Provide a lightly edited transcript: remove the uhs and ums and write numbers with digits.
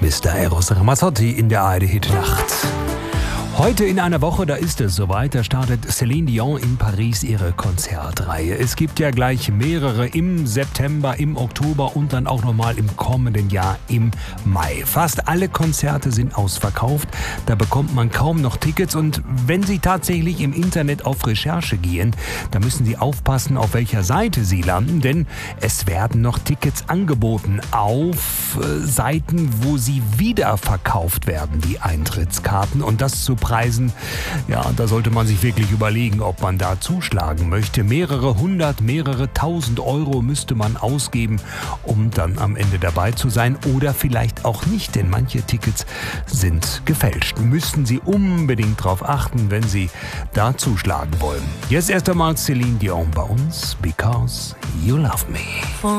Mr. Eros Ramazzotti in der ARD-Hit-Nacht. Heute in einer Woche, da ist es soweit, da startet Céline Dion in Paris ihre Konzertreihe. Es gibt ja gleich mehrere im September, im Oktober und dann auch nochmal im kommenden Jahr im Mai. Fast alle Konzerte sind ausverkauft, da bekommt man kaum noch Tickets und wenn Sie tatsächlich im Internet auf Recherche gehen, da müssen Sie aufpassen, auf welcher Seite Sie landen, denn es werden noch Tickets angeboten auf Seiten, wo sie wiederverkauft werden, die Eintrittskarten, und das zu Preisen, ja, da sollte man sich wirklich überlegen, ob man da zuschlagen möchte. Mehrere hundert, mehrere tausend Euro müsste man ausgeben, um dann am Ende dabei zu sein, oder vielleicht auch nicht, denn manche Tickets sind gefälscht. Müssen Sie unbedingt darauf achten, wenn Sie da zuschlagen wollen. Jetzt erst einmal Céline Dion bei uns, Because You Love Me.